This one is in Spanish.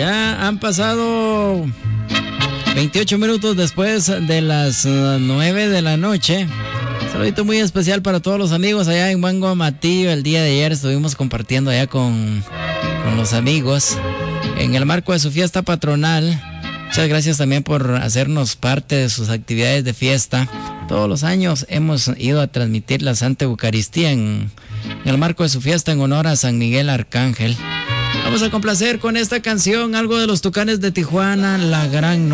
Ya han pasado 28 minutos después de las 9 de la noche. Un saludito muy especial para todos los amigos allá en Mango Amatillo. El día de ayer estuvimos compartiendo allá con los amigos en el marco de su fiesta patronal. Muchas gracias también por hacernos parte de sus actividades de fiesta. Todos los años hemos ido a transmitir la Santa Eucaristía en el marco de su fiesta en honor a San Miguel Arcángel. Vamos a complacer con esta canción algo de los Tucanes de Tijuana, La Gran